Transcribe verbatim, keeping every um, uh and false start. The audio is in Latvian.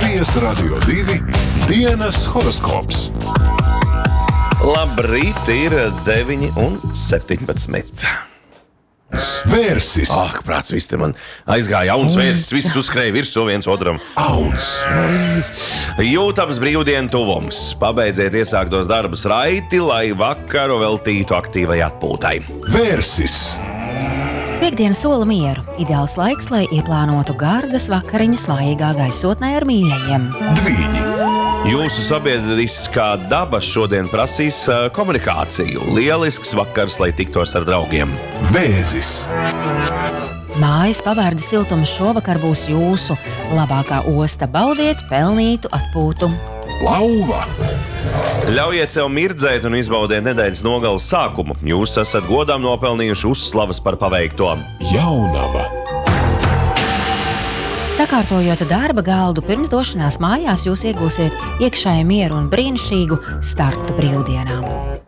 Latvijas Radio divi dienas horoskops. Labrīt, ir deviņi un septiņpadsmit. Vērsis. Ah, prāts, viss te man aizgāja jauns vērsis, viss uzskrēja virsū viens otram. Auns. Jūtams brīvdienu tuvums. Pabeidziet iesāktos darbus raiti, lai vakaru veltītu aktīvai atpūtai. Vērsis. Piektdiena sola mieru. Ideāls laiks, lai ieplānotu gardas vakariņas mājīgā gaisotnē ar mīļajiem. Dvīņi. Jūsu sabiedriskā daba šodien prasīs uh, komunikāciju. Lielisks vakars, lai tiktos ar draugiem. Vēzis. Mājas pavārda siltums šovakar būs jūsu labākā osta. Baudiet pelnītu atpūtu. Lauva. Ļaujiet sev mirdzēt un izbaudiet nedēļas nogalas sākumu. Jūs esat godām nopelnījuši uzslavas par paveikto. Jaunava. Sakārtojot darba galdu pirms došanās mājās, jūs iegūsiet iekšēju mieru un brīnišķīgu startu brīvdienām.